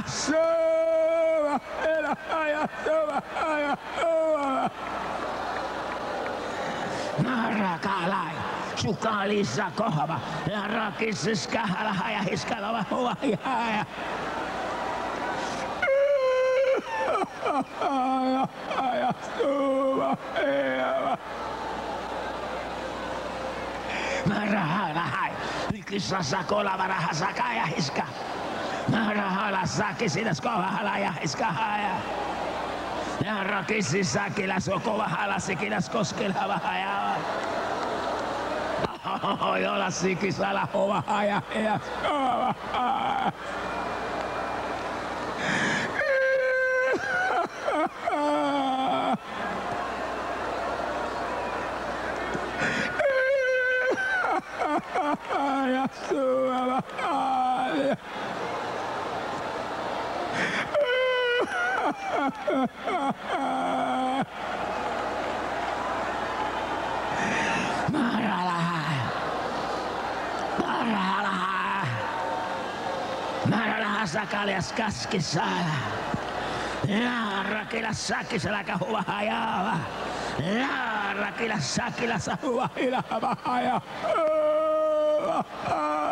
Marakalai, Sukalisa Kohava, Rakisiskala, Hiskalava, Marahalai, Kisasakola, Varahasakaya, Hiska, Marahala Sakisinas Kovahalaya, Hiskahaya. Rakisisaki la sokova hala sikinas koskela bahaya. Jola sikisala hova haya ya. Ya Maralaha sakalias kaskisala. La rakila sakisala kahuvahaya. La rakila sakila sahuahila bahaya.